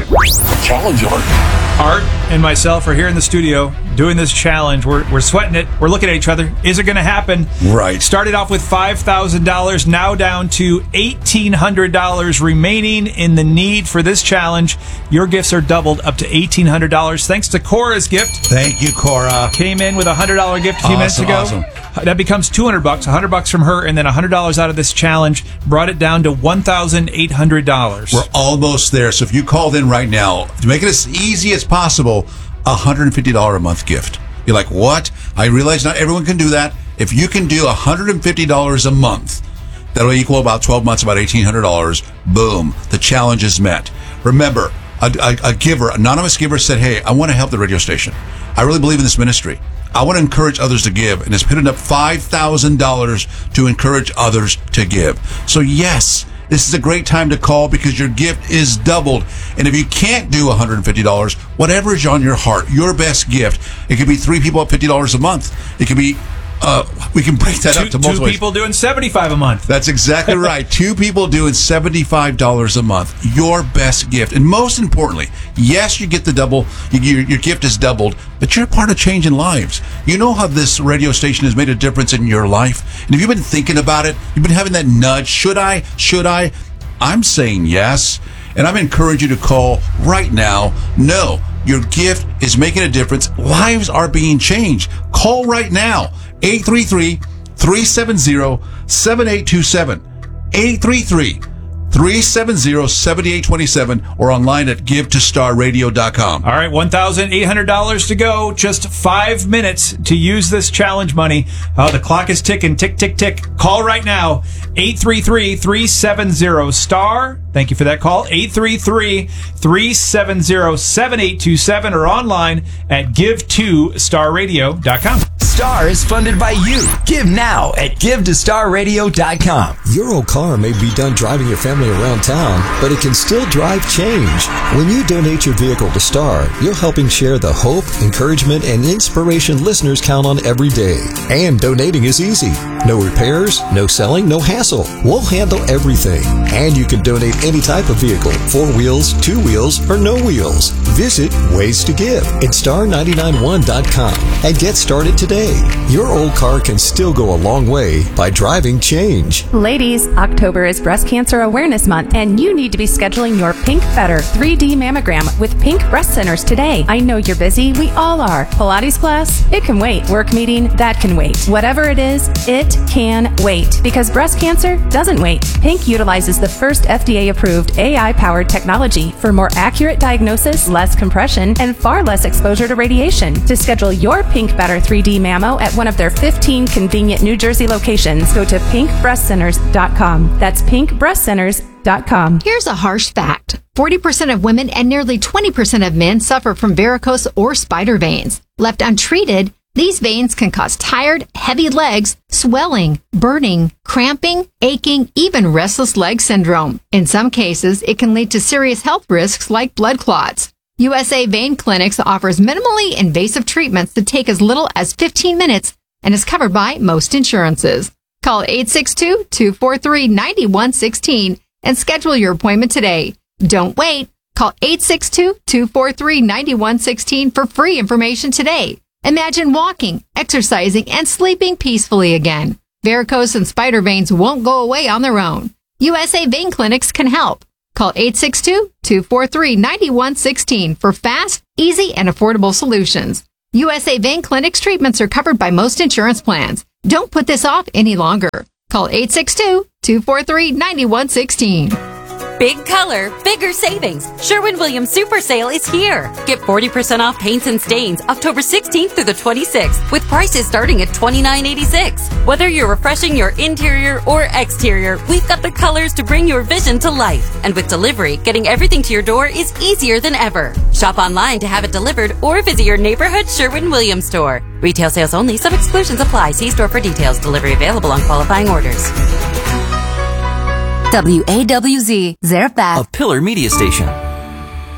Challenge alert. Right. Started off with $5,000, now down to $1,800 remaining in the need for this challenge. Your gifts are doubled up to $1,800 thanks to Cora's gift. Thank you, Cora. Came in with a $100 gift a few minutes ago. Awesome. That becomes $200, $100 from her, and then $100 out of this challenge brought it down to $1,800. We're almost there. So if you called in right now, to make it as easy as possible, $150 a month gift. You're like, what? I realize not everyone can do that. If you can do $150 a month, that'll equal about 12 months, about $1,800. Boom. The challenge is met. Remember, a giver, anonymous giver said, hey, I want to help the radio station. I really believe in this ministry. I want to encourage others to give, and has put up $5,000 to encourage others to give. So yes, this is a great time to call because your gift is doubled. And if you can't do $150, whatever is on your heart, your best gift, it could be 3 people at $50 a month. It could be, we can break that up to multiple ways. 2 people doing $75 a month. That's exactly right. 2 people doing $75 a month. Your best gift. And most importantly, yes, you get the double, your gift is doubled, but you're a part of changing lives. You know how this radio station has made a difference in your life? And if you've been thinking about it, you've been having that nudge, should I? I'm saying yes. And I'm encouraging you to call right now. No, your gift is making a difference. Lives are being changed. Call right now. 833-370-7827. 833-370-7827 or online at givetostarradio.com. All right, $1,800 to go. Just 5 minutes to use this challenge money. The clock is ticking. Tick, tick, tick. Call right now. 833-370-STAR. Thank you for that call. 833-370-7827 or online at givetostarradio.com. Star is funded by you. Give now at givetostarradio.com. Your old car may be done driving your family around town, but it can still drive change. When you donate your vehicle to Star, you're helping share the hope, encouragement, and inspiration listeners count on every day. And donating is easy. No repairs, no selling, no hassle. We'll handle everything. And you can donate any type of vehicle, 4 wheels, 2 wheels, or no wheels. Visit Ways to Give at star991.com and get started today. Your old car can still go a long way by driving change. Ladies, October is Breast Cancer Awareness Month, and you need to be scheduling your Pink Better 3D mammogram with Pink Breast Centers today. I know you're busy. We all are. Pilates class? It can wait. Work meeting? That can wait. Whatever it is, it can wait. Because breast cancer doesn't wait. Pink utilizes the first FDA-approved AI-powered technology for more accurate diagnosis, less compression, and far less exposure to radiation. To schedule your Pink Better 3D mammo at one of their 15 convenient New Jersey locations, go to pinkbreastcenters.com. That's pinkbreastcenters.com. Here's a harsh fact. 40% of women and nearly 20% of men suffer from varicose or spider veins. Left untreated, these veins can cause tired, heavy legs, swelling, burning, cramping, aching, even restless leg syndrome. In some cases, it can lead to serious health risks like blood clots. USA Vein Clinics offers minimally invasive treatments that take as little as 15 minutes and is covered by most insurances. Call 862-243-9116 and schedule your appointment today. Don't wait. Call 862-243-9116 for free information today. Imagine walking, exercising, and sleeping peacefully again. Varicose and spider veins won't go away on their own. USA Vein Clinics can help. Call 862-243-9116 for fast, easy, and affordable solutions. USA Vein Clinics treatments are covered by most insurance plans. Don't put this off any longer. Call 862-243-9116. Big color, bigger savings. Sherwin-Williams Super Sale is here. Get 40% off paints and stains October 16th through the 26th with prices starting at $29.86. Whether you're refreshing your interior or exterior, we've got the colors to bring your vision to life. And with delivery, getting everything to your door is easier than ever. Shop online to have it delivered or visit your neighborhood Sherwin-Williams store. Retail sales only. Some exclusions apply. See store for details. Delivery available on qualifying orders. WAWZ, Zarephath. A Pillar Media Station.